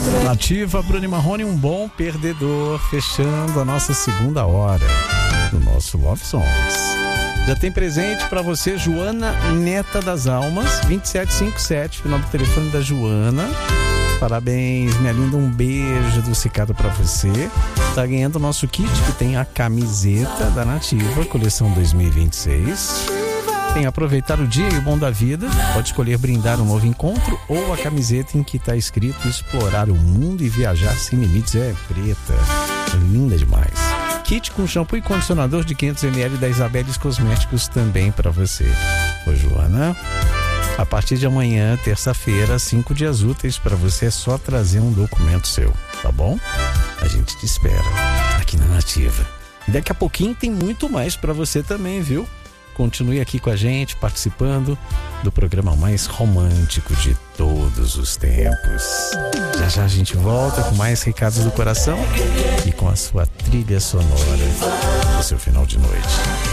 Nativa, Bruno e Marrone, um bom perdedor, fechando a nossa segunda hora do nosso Love Songs. Já tem presente pra você, Joana Neta das Almas, 2757, final do telefone da Joana. Parabéns, minha linda, um beijo adocicado pra você. Tá ganhando o nosso kit, que tem a camiseta da Nativa, coleção 2026. Tem Aproveitar o Dia e o Bom da Vida. Pode escolher brindar um novo encontro ou a camiseta em que tá escrito Explorar o Mundo e Viajar Sem Limites. É preta, linda demais. Kit com shampoo e condicionador de 500ml da Isabeles Cosméticos também para você. Ô Joana, a partir de amanhã, terça-feira, 5 dias úteis para você, é só trazer um documento seu, tá bom? A gente te espera aqui na Nativa. E daqui a pouquinho tem muito mais para você também, viu? Continue aqui com a gente, participando do programa mais romântico de todos os tempos. Já já a gente volta com mais recados do coração e com a sua trilha sonora do seu final de noite.